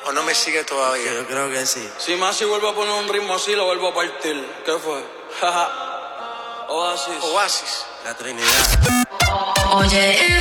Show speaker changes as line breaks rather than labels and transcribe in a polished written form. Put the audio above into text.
¿O no me sigue todavía?
Yo creo que sí.
Si Masi vuelve a poner un ritmo así, lo vuelvo a partir. ¿Qué fue? Oasis.
Oasis.
La Trinidad.
Oye,